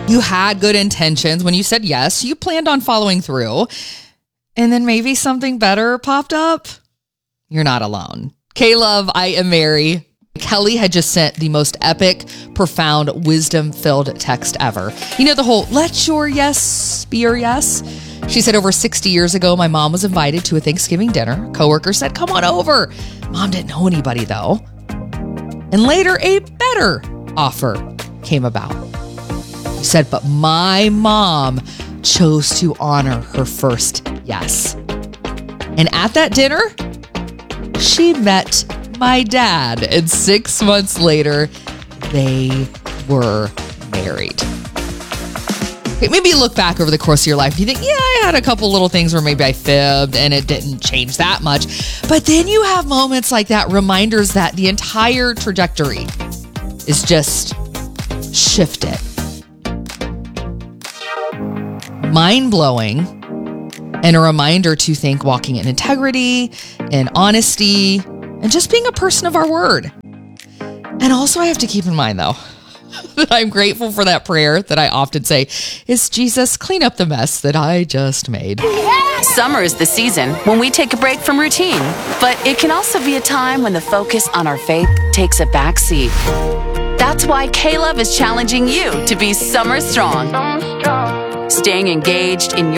You had good intentions when you said yes. You planned on following through. And then maybe something better popped up. You're not alone. K-Love, I am Mary. Kelly had just sent the most epic, profound, wisdom-filled text ever. You know, the whole, let your yes be your yes. She said over 60 years ago, my mom was invited to a Thanksgiving dinner. Coworker said, come on over. Mom didn't know anybody, though. And later, a better offer came about. She said, but my mom chose to honor her first yes. And at that dinner, she met my dad. And 6 months later, they were married. Okay, maybe you look back over the course of your life and you think, yeah, I had a couple little things where maybe I fibbed and it didn't change that much. But then you have moments like that, reminders that the entire trajectory is just shifted. Mind-blowing, and a reminder to think walking in integrity and honesty and just being a person of our word. And also I have to keep in mind, though, that I'm grateful for that prayer that I often say is, Jesus, clean up the mess that I just made. Summer is the season when we take a break from routine, but it can also be a time when the focus on our faith takes a back seat. That's why K-Love is challenging you to be summer strong. Staying engaged in your